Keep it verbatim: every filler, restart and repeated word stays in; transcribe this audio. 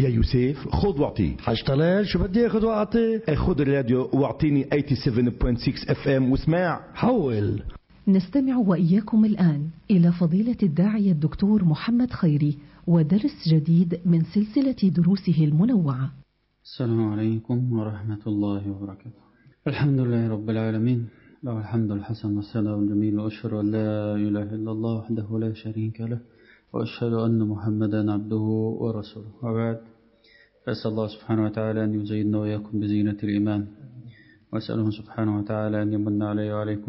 يا يوسف خذ واعطي. حاج طلال شو بدي اخذ واعطي؟ خذ الراديو واعطيني سبعة وثمانين فاصلة ستة اف ام واسمع. حول. نستمع وإياكم الآن إلى فضيلة الداعية الدكتور محمد خيري ودرس جديد من سلسلة دروسه المنوعة. السلام عليكم ورحمة الله وبركاته. الحمد لله رب العالمين، له الحمد الحسن والثناء الجميل، وأشهد أن لا إله إلا الله وحده لا شريك له، وأشهد أن محمدا عبده ورسوله. وبعد، فأسأل الله سبحانه وتعالى أن يزيننا وإياكم بزينة الإيمان، وأسأله سبحانه وتعالى أن يمن علي وعليكم